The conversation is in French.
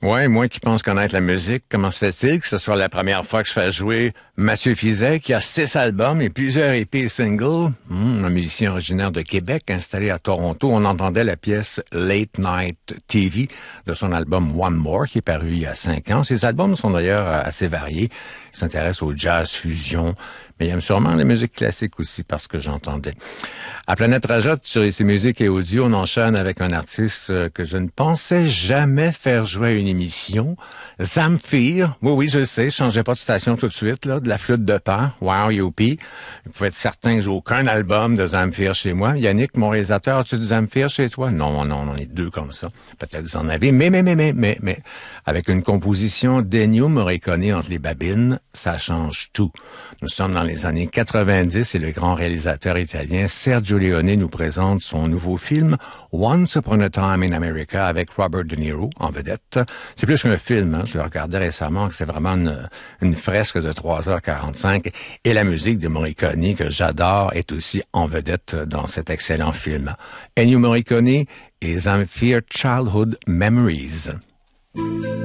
Ouais, moi qui pense connaître la musique, comment se fait-il que ce soit la première fois que je fais jouer Mathieu Fizet, qui a 6 albums et plusieurs EP et singles? Un musicien originaire de Québec, installé à Toronto. On entendait la pièce Late Night TV de son album One More, qui est paru il y a 5 ans. Ces albums sont d'ailleurs assez variés. Ils s'intéressent au jazz fusion, mais il aime sûrement la musique classique aussi, parce que j'entendais. À Planète Rajotte, sur ici Musique et Audio, on enchaîne avec un artiste que je ne pensais jamais faire jouer à une émission. Zamfir. Oui, je le sais, je changeais pas de station tout de suite, là, de la flûte de Pan. Wow, youpi. Vous pouvez être certain que j'ai aucun album de Zamfir chez moi. Yannick, mon réalisateur, as-tu du Zamfir chez toi? Non, on en est deux comme ça. Peut-être que vous en avez, mais, avec une composition d'Ennio Morricone entre les babines, ça change tout. Nous sommes dans les années 90 et le grand réalisateur italien Sergio Leone nous présente son nouveau film Once Upon a Time in America avec Robert De Niro en vedette. C'est plus qu'un film, je le regardais récemment, c'est vraiment une fresque de 3h45 et la musique de Morricone que j'adore est aussi en vedette dans cet excellent film. Ennio Morricone et Zamfir Childhood Memories.